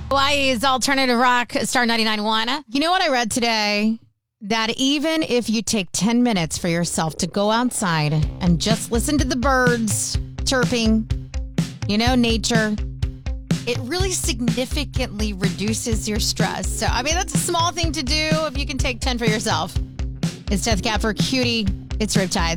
Hawaii's Alternative Rock, Star 99.1. You know what I read today? That even if you take 10 minutes for yourself to go outside and just listen to the birds chirping, nature, it really significantly reduces your stress. So, that's a small thing to do if you can take 10 for yourself. It's Death Cab for Cutie. It's Riptide.